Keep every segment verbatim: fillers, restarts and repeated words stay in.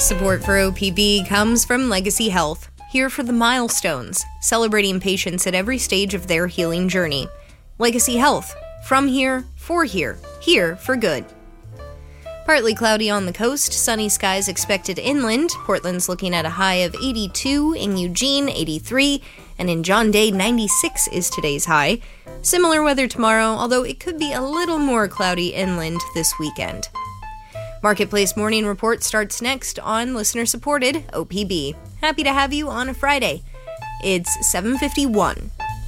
Support for O P B comes from Legacy Health, here for the milestones, celebrating patients at every stage of their healing journey. Legacy Health, from here, for here, here for good. Partly cloudy on the coast, sunny skies expected inland. Portland's looking at a high of eighty-two, in Eugene, eighty-three, and in John Day, ninety-six is today's high. Similar weather tomorrow, although it could be a little more cloudy inland this weekend. Marketplace Morning Report starts next on listener-supported O P B. Happy to have you on a Friday. It's seven fifty-one.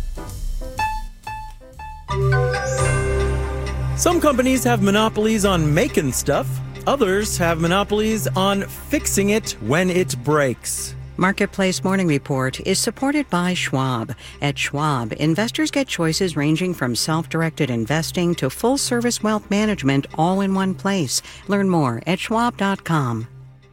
Some companies have monopolies on making stuff. Others have monopolies on fixing it when it breaks. Marketplace Morning Report is supported by Schwab. At Schwab, investors get choices ranging from self-directed investing to full-service wealth management all in one place. Learn more at schwab dot com.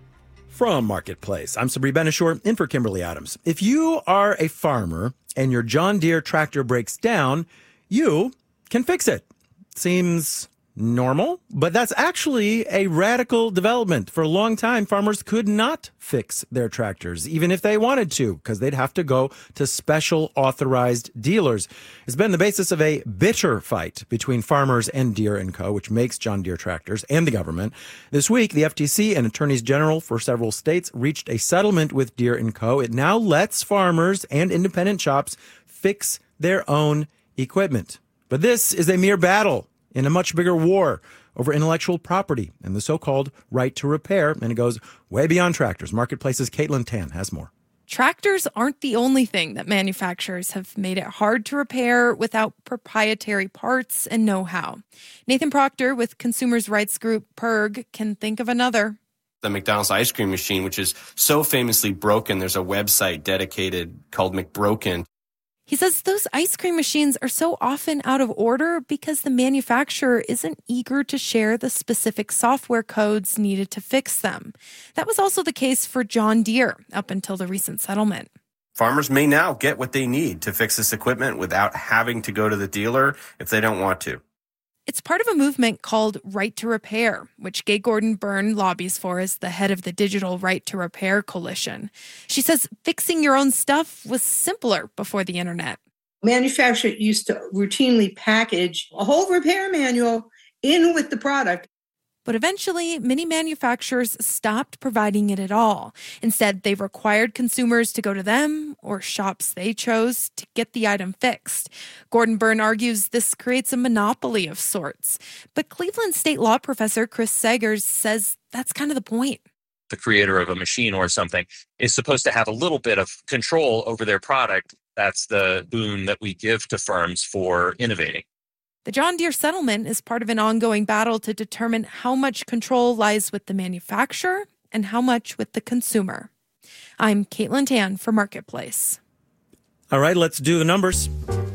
From Marketplace, I'm Sabri Benishore, in for Kimberly Adams. If you are a farmer and your John Deere tractor breaks down, you can fix it. Seems normal, but that's actually a radical development. For a long time, farmers could not fix their tractors, even if they wanted to, because they'd have to go to special authorized dealers. It's been the basis of a bitter fight between farmers and Deere and Co., which makes John Deere tractors, and the government. This week, the F T C and attorneys general for several states reached a settlement with Deere and Co. It now lets farmers and independent shops fix their own equipment. But this is a mere battle in a much bigger war over intellectual property and the so-called right to repair, and it goes way beyond tractors. Marketplace's Caitlin Tan has more. Tractors aren't the only thing that manufacturers have made it hard to repair without proprietary parts and know-how. Nathan Proctor with consumers' rights group P E R G can think of another. The McDonald's ice cream machine, which is so famously broken, there's a website dedicated called McBroken. He says those ice cream machines are so often out of order because the manufacturer isn't eager to share the specific software codes needed to fix them. That was also the case for John Deere up until the recent settlement. Farmers may now get what they need to fix this equipment without having to go to the dealer if they don't want to. It's part of a movement called Right to Repair, which Gay Gordon Byrne lobbies for as the head of the Digital Right to Repair Coalition. She says fixing your own stuff was simpler before the internet. Manufacturers used to routinely package a whole repair manual in with the product. But eventually, many manufacturers stopped providing it at all. Instead, they required consumers to go to them or shops they chose to get the item fixed. Gordon Byrne argues this creates a monopoly of sorts. But Cleveland State law professor Chris Sagers says that's kind of the point. The creator of a machine or something is supposed to have a little bit of control over their product. That's the boon that we give to firms for innovating. The John Deere settlement is part of an ongoing battle to determine how much control lies with the manufacturer and how much with the consumer. I'm Caitlin Tan for Marketplace. All right, let's do the numbers.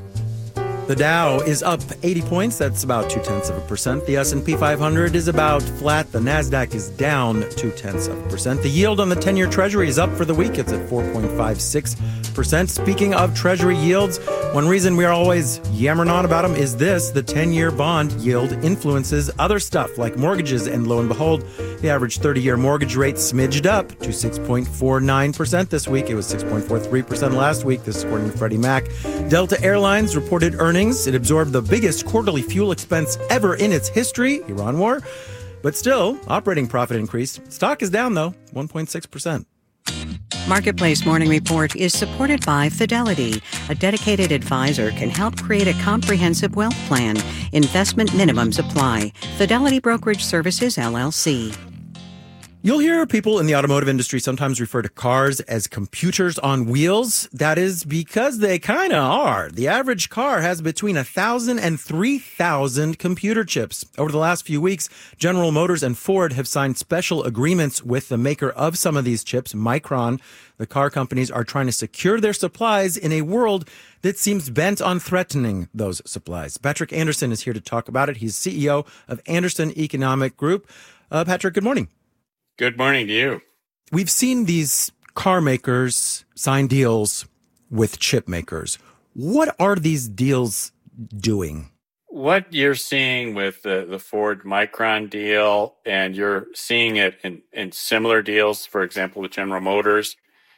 The Dow is up eighty points. That's about two-tenths of a percent. The S and P five hundred is about flat. The NASDAQ is down two-tenths of a percent. The yield on the ten-year Treasury is up for the week. It's at four point five six percent. Speaking of Treasury yields, one reason we are always yammering on about them is this. The ten-year bond yield influences other stuff like mortgages, and lo and behold, the average thirty-year mortgage rate smidged up to six point four nine percent this week. It was six point four three percent last week. This is according to Freddie Mac. Delta Airlines reported earnings. It absorbed the biggest quarterly fuel expense ever in its history, Iran war. But still, operating profit increased. Stock is down, though, one point six percent. Marketplace Morning Report is supported by Fidelity. A dedicated advisor can help create a comprehensive wealth plan. Investment minimums apply. Fidelity Brokerage Services, L L C. You'll hear people in the automotive industry sometimes refer to cars as computers on wheels. That is because they kind of are. The average car has between one thousand and three thousand computer chips. Over the last few weeks, General Motors and Ford have signed special agreements with the maker of some of these chips, Micron. The car companies are trying to secure their supplies in a world that seems bent on threatening those supplies. Patrick Anderson is here to talk about it. He's C E O of Anderson Economic Group. Uh, Patrick, good morning. Good morning to you. We've seen these car makers sign deals with chip makers. What are these deals doing? What you're seeing with the, the Ford Micron deal, and you're seeing it in, in similar deals, for example, with General Motors,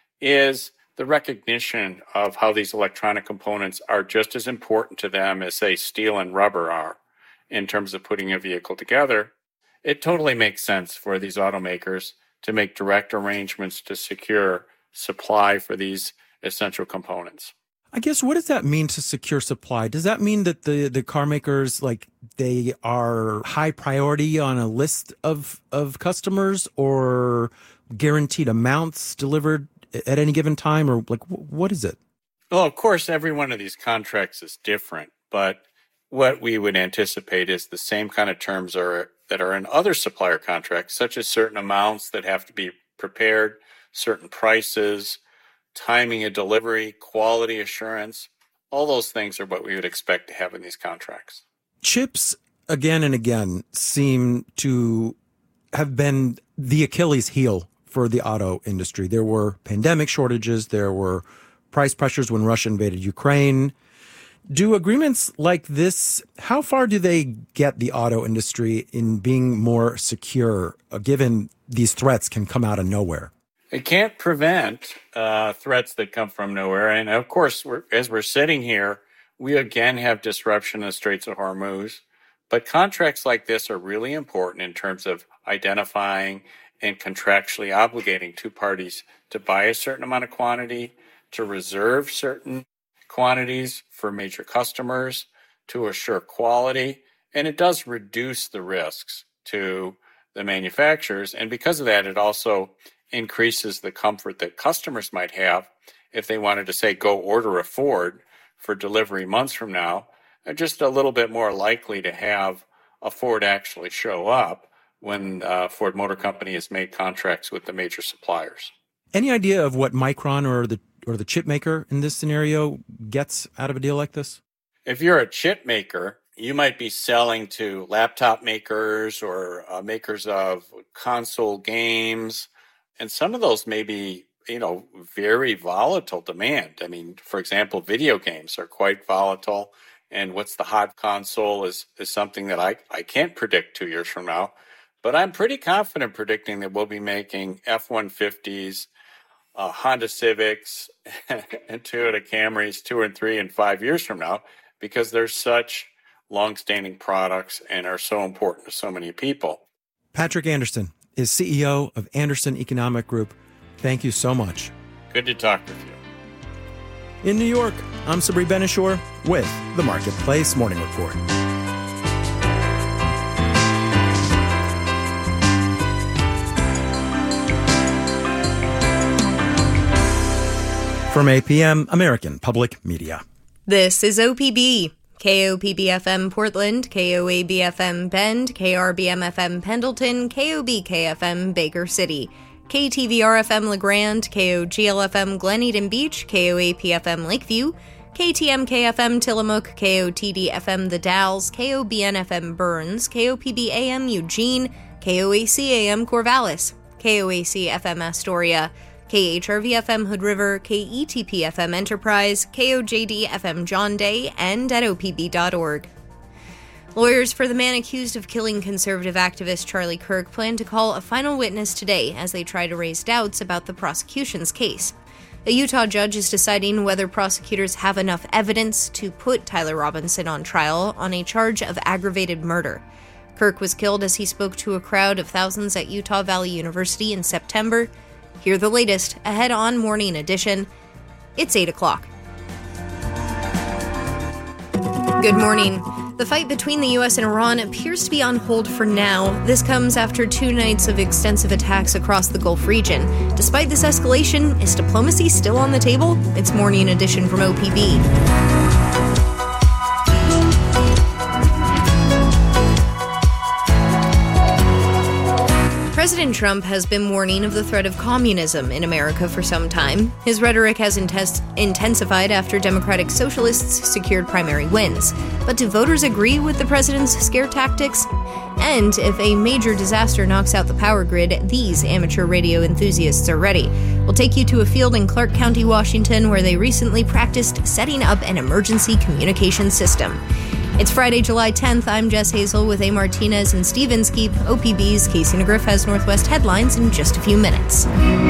is the recognition of how these electronic components are just as important to them as, say, steel and rubber are in terms of putting a vehicle together. It totally makes sense for these automakers to make direct arrangements to secure supply for these essential components. I guess, what does that mean to secure supply? Does that mean that the, the car makers, like, they are high priority on a list of, of customers, or guaranteed amounts delivered at any given time, or like, what is it? Well, of course, every one of these contracts is different, but what we would anticipate is the same kind of terms are that are in other supplier contracts, such as certain amounts that have to be prepared, certain prices, timing of delivery, quality assurance. All those things are what we would expect to have in these contracts. Chips, again and again, seem to have been the Achilles heel for the auto industry. There were pandemic shortages. There were price pressures when Russia invaded Ukraine. Do agreements like this, how far do they get the auto industry in being more secure, uh, given these threats can come out of nowhere? It can't prevent uh, threats that come from nowhere. And of course, we're, as we're sitting here, we again have disruption in the Straits of Hormuz. But contracts like this are really important in terms of identifying and contractually obligating two parties to buy a certain amount of quantity, to reserve certain quantities for major customers, to assure quality. And it does reduce the risks to the manufacturers. And because of that, it also increases the comfort that customers might have if they wanted to, say, go order a Ford for delivery months from now. They're just a little bit more likely to have a Ford actually show up when uh, Ford Motor Company has made contracts with the major suppliers. Any idea of what Micron or the or the chip maker in this scenario gets out of a deal like this? If you're a chip maker, you might be selling to laptop makers or uh, makers of console games. And some of those may be, you know, very volatile demand. I mean, for example, video games are quite volatile. And what's the hot console is, is something that I, I can't predict two years from now. But I'm pretty confident predicting that we'll be making F one fifties, uh, Honda Civics, and Toyota Camrys two and three and five years from now, because they're such long-standing products and are so important to so many people. Patrick Anderson is C E O of Anderson Economic Group. Thank you so much. Good to talk with you. In New York, I'm Sabri Ben-Achour with the Marketplace Morning Report. From A P M, American Public Media. This is O P B. K O P B F M Portland, K O A B F M Bend, K R B M F M Pendleton, K O B K F M Baker City, K T V R F M LeGrand, K O G L F M Glen Eden Beach, K O A P F M Lakeview, K T M K F M Tillamook, K O T D F M The Dalles, K O B N F M Burns, K O P B A M Eugene, K O A C A M Corvallis, K O A C F M Astoria, K H R V F M Hood River, K E T P F M Enterprise, K O J D F M John Day, and at O P B dot org. Lawyers for the man accused of killing conservative activist Charlie Kirk plan to call a final witness today as they try to raise doubts about the prosecution's case. A Utah judge is deciding whether prosecutors have enough evidence to put Tyler Robinson on trial on a charge of aggravated murder. Kirk was killed as he spoke to a crowd of thousands at Utah Valley University in September. Hear the latest ahead on Morning Edition. It's eight o'clock. Good morning. The fight between the U S and Iran appears to be on hold for now. This comes after two nights of extensive attacks across the Gulf region. Despite this escalation, is diplomacy still on the table? It's Morning Edition from O P B. President Trump has been warning of the threat of communism in America for some time. His rhetoric has intense- intensified after Democratic Socialists secured primary wins. But do voters agree with the president's scare tactics? And if a major disaster knocks out the power grid, these amateur radio enthusiasts are ready. We'll take you to a field in Clark County, Washington, where they recently practiced setting up an emergency communication system. It's Friday, July tenth. I'm Jess Hazel with A. Martinez and Stevens Keep. O P B's Casey McGriff has Northwest headlines in just a few minutes.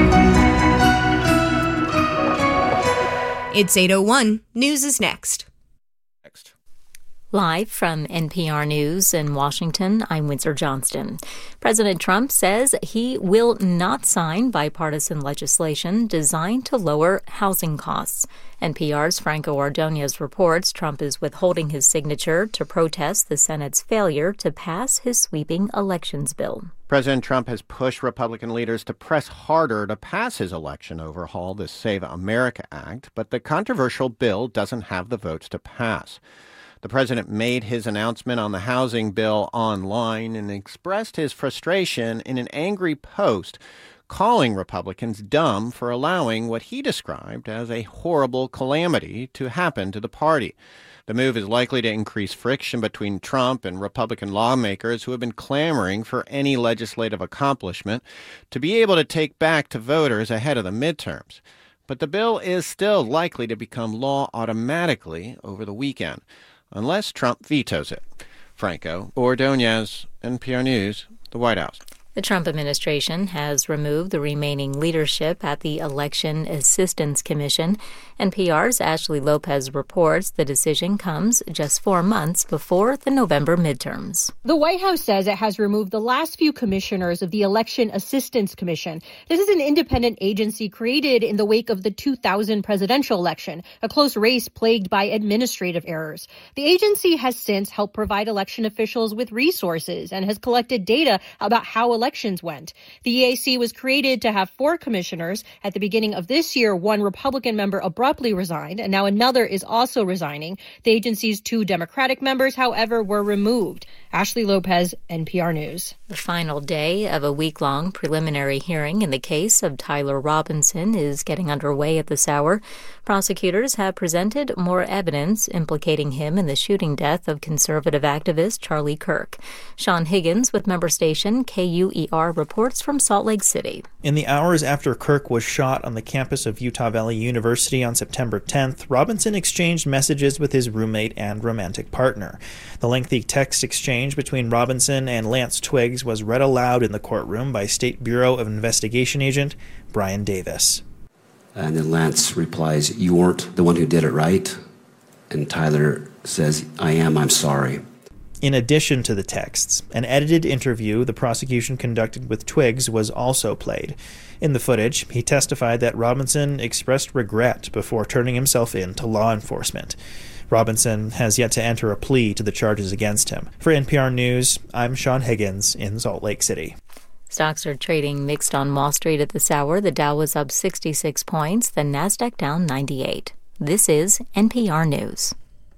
It's eight oh one. News is next. Next. Live from N P R News in Washington, I'm Windsor Johnston. President Trump says he will not sign bipartisan legislation designed to lower housing costs. N P R's Franco Ordonez reports Trump is withholding his signature to protest the Senate's failure to pass his sweeping elections bill. President Trump has pushed Republican leaders to press harder to pass his election overhaul, the Save America Act, but the controversial bill doesn't have the votes to pass. The president made his announcement on the housing bill online and expressed his frustration in an angry post, calling Republicans dumb for allowing what he described as a horrible calamity to happen to the party. The move is likely to increase friction between Trump and Republican lawmakers who have been clamoring for any legislative accomplishment to be able to take back to voters ahead of the midterms. But the bill is still likely to become law automatically over the weekend, unless Trump vetoes it. Franco Ordonez, N P R News, the White House. The Trump administration has removed the remaining leadership at the Election Assistance Commission. N P R's Ashley Lopez reports the decision comes just four months before the November midterms. The White House says it has removed the last few commissioners of the Election Assistance Commission. This is an independent agency created in the wake of the two thousand presidential election, a close race plagued by administrative errors. The agency has since helped provide election officials with resources and has collected data about how elections went. The E A C was created to have four commissioners. At the beginning of this year, one Republican member abruptly resigned, and now another is also resigning. The agency's two Democratic members, however, were removed. Ashley Lopez, N P R News. The final day of a week-long preliminary hearing in the case of Tyler Robinson is getting underway at this hour. Prosecutors have presented more evidence implicating him in the shooting death of conservative activist Charlie Kirk. Sean Higgins with member station K U E R reports from Salt Lake City. In the hours after Kirk was shot on the campus of Utah Valley University on September tenth, Robinson exchanged messages with his roommate and romantic partner. The lengthy text exchange between Robinson and Lance Twiggs was read aloud in the courtroom by State Bureau of Investigation agent Brian Davis. And then Lance replies, "You weren't the one who did it, right?" And Tyler says, "I am, I'm sorry." In addition to the texts, an edited interview the prosecution conducted with Twiggs was also played. In the footage, he testified that Robinson expressed regret before turning himself in to law enforcement. Robinson has yet to enter a plea to the charges against him. For N P R News, I'm Sean Higgins in Salt Lake City. Stocks are trading mixed on Wall Street at this hour. The Dow was up sixty-six points, the Nasdaq down ninety-eight. This is N P R News.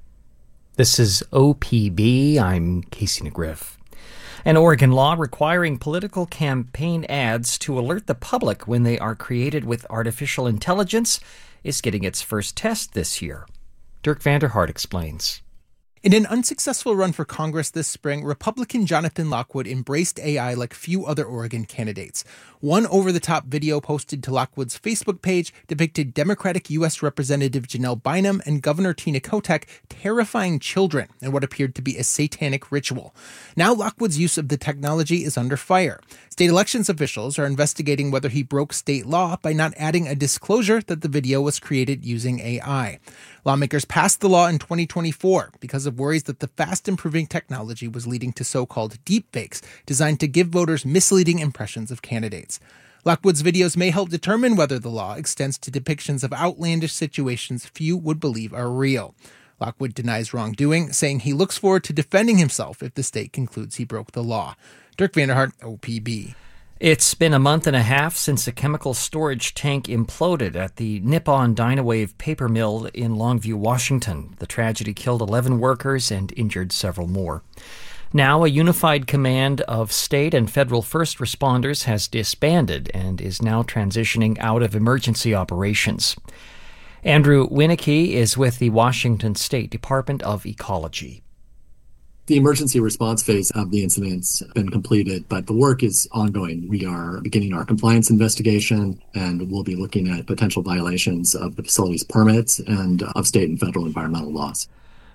This is O P B. I'm Casey McGriff. An Oregon law requiring political campaign ads to alert the public when they are created with artificial intelligence is getting its first test this year. Dirk Vanderhart explains. In an unsuccessful run for Congress this spring, Republican Jonathan Lockwood embraced A I like few other Oregon candidates. One over-the-top video posted to Lockwood's Facebook page depicted Democratic U S Representative Janelle Bynum and Governor Tina Kotek terrifying children in what appeared to be a satanic ritual. Now Lockwood's use of the technology is under fire. State elections officials are investigating whether he broke state law by not adding a disclosure that the video was created using A I. Lawmakers passed the law in twenty twenty-four because of worries that the fast-improving technology was leading to so-called deepfakes designed to give voters misleading impressions of candidates. Lockwood's videos may help determine whether the law extends to depictions of outlandish situations few would believe are real. Lockwood denies wrongdoing, saying he looks forward to defending himself if the state concludes he broke the law. Dirk Vanderhart, O P B. It's been a month and a half since a chemical storage tank imploded at the Nippon Dynawave paper mill in Longview, Washington. The tragedy killed eleven workers and injured several more. Now, a unified command of state and federal first responders has disbanded and is now transitioning out of emergency operations. Andrew Winnicky is with the Washington State Department of Ecology. The emergency response phase of the incident's been completed, but the work is ongoing. We are beginning our compliance investigation, and we'll be looking at potential violations of the facility's permits and of state and federal environmental laws.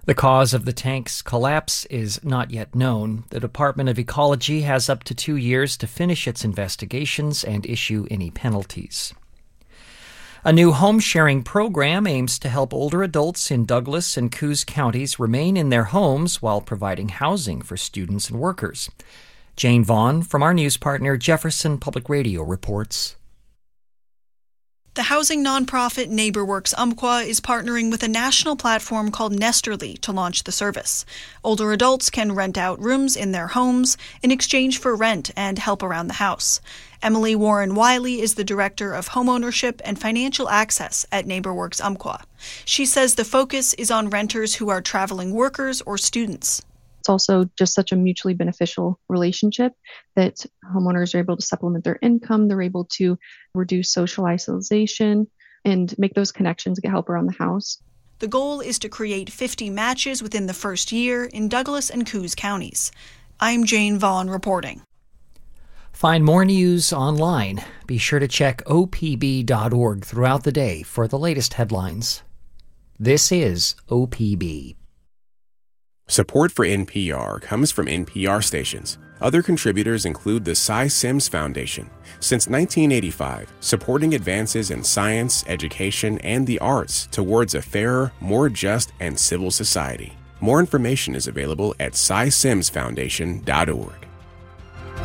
The cause of the tank's collapse is not yet known. The Department of Ecology has up to two years to finish its investigations and issue any penalties. A new home-sharing program aims to help older adults in Douglas and Coos counties remain in their homes while providing housing for students and workers. Jane Vaughn from our news partner Jefferson Public Radio reports. The housing nonprofit NeighborWorks Umpqua is partnering with a national platform called Nesterly to launch the service. Older adults can rent out rooms in their homes in exchange for rent and help around the house. Emily Warren Wiley is the director of homeownership and financial access at NeighborWorks Umpqua. She says the focus is on renters who are traveling workers or students. It's also just such a mutually beneficial relationship that homeowners are able to supplement their income. They're able to reduce social isolation and make those connections to get help around the house. The goal is to create fifty matches within the first year in Douglas and Coos counties. I'm Jane Vaughn reporting. Find more news online. Be sure to check O P B dot org throughout the day for the latest headlines. This is O P B. Support for N P R comes from N P R stations. Other contributors include the Cy Sims Foundation. Since nineteen eighty-five, supporting advances in science, education, and the arts towards a fairer, more just, and civil society. More information is available at cy sims foundation dot org.